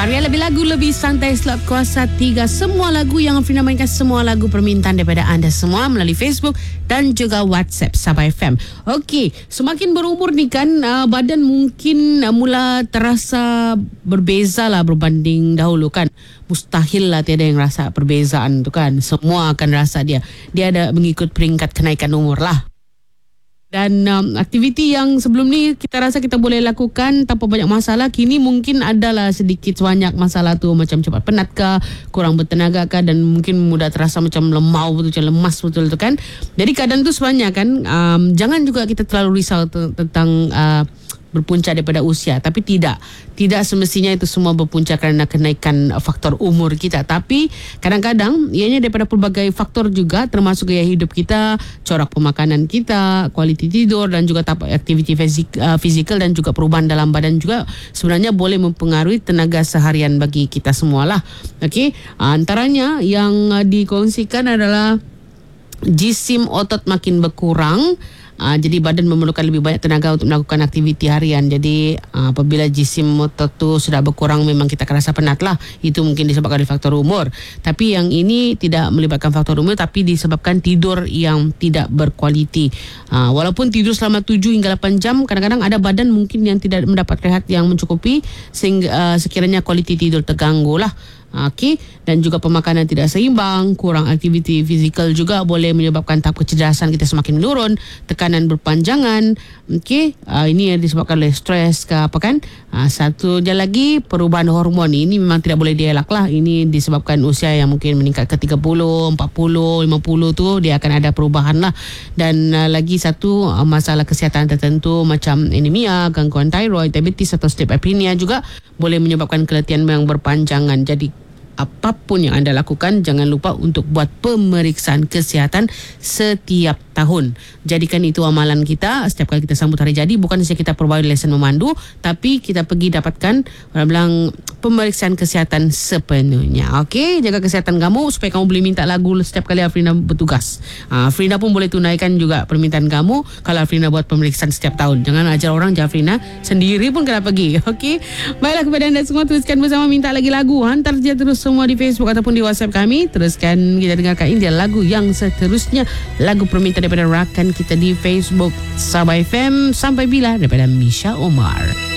Varian lebih lagu, lebih santai, slot kuasa 3. Semua lagu yang Afrina mainkan, semua lagu permintaan daripada anda semua melalui Facebook dan juga WhatsApp Sabah FM. Okey, semakin berumur ni kan, badan mungkin mula terasa berbeza lah berbanding dahulu kan. Mustahil lah tiada yang rasa perbezaan tu kan. Semua akan rasa dia ada mengikut peringkat kenaikan umur lah. Dan aktiviti yang sebelum ni kita rasa kita boleh lakukan tanpa banyak masalah, kini mungkin adalah sedikit sebanyak masalah tu, macam cepat penat kah, kurang bertenaga kah, dan mungkin mudah terasa macam lemau betul, macam lemas betul tu kan. Jadi keadaan tu sebenarnya kan, jangan juga kita terlalu risau tentang berpunca daripada usia, tapi tidak semestinya itu semua berpunca kerana kenaikan faktor umur kita, tapi kadang-kadang ianya daripada pelbagai faktor juga, termasuk gaya hidup kita, corak pemakanan kita, kualiti tidur dan juga tahap aktiviti fizikal dan juga perubahan dalam badan juga sebenarnya boleh mempengaruhi tenaga seharian bagi kita semualah. Okey, antaranya yang dikongsikan adalah jisim otot makin berkurang. Jadi badan memerlukan lebih banyak tenaga untuk melakukan aktiviti harian. Jadi apabila jisim otot tu sudah berkurang, memang kita akan rasa penat lah. Itu mungkin disebabkan oleh faktor umur. Tapi yang ini tidak melibatkan faktor umur, tapi disebabkan tidur yang tidak berkualiti. Walaupun tidur selama 7 hingga 8 jam, kadang-kadang ada badan mungkin yang tidak mendapat rehat yang mencukupi, sehingga sekiranya kualiti tidur terganggu lah. Okey, dan juga pemakanan tidak seimbang, kurang aktiviti fizikal juga boleh menyebabkan tahap kecerdasan kita semakin menurun, tekanan berpanjangan. Okey, ini yang disebabkan oleh stres ke apa kan. Satu je lagi, perubahan hormon ini memang tidak boleh dielak lah. Ini disebabkan usia yang mungkin meningkat ke 30, 40, 50 tu dia akan ada perubahan lah. Dan lagi satu, masalah kesihatan tertentu macam anemia, gangguan tiroid, diabetes atau sleep apnea juga boleh menyebabkan keletihan yang berpanjangan. Jadi apapun yang anda lakukan, jangan lupa untuk buat pemeriksaan kesihatan setiap tahun. Jadikan itu amalan kita setiap kali kita sambut hari jadi. Bukan saja kita provide lesen memandu, tapi kita pergi dapatkan orang bilang pemeriksaan kesihatan sepenuhnya. Okey, jaga kesihatan kamu supaya kamu boleh minta lagu setiap kali Afrina bertugas. Afrina pun boleh tunaikan juga permintaan kamu kalau Afrina buat pemeriksaan setiap tahun. Jangan ajar orang, je Afrina sendiri pun kena pergi. Okey, baiklah, kepada anda semua, teruskan bersama minta lagi lagu. Hantar je terus semua di Facebook ataupun di WhatsApp kami. Teruskan kita dengarkan ini lagu yang seterusnya, lagu permintaan daripada rakan kita di Facebook Sabah FM. Sampai bila, daripada Misha Omar.